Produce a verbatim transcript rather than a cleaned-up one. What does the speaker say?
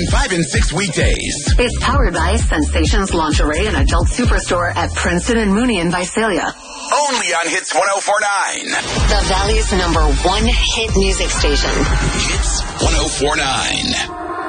Five and six weekdays. It's powered by Sensations Lingerie and Adult Superstore at Princeton and Mooney in Visalia. Only on Hits one oh four point nine. The Valley's number one hit music station. Hits one oh four point nine.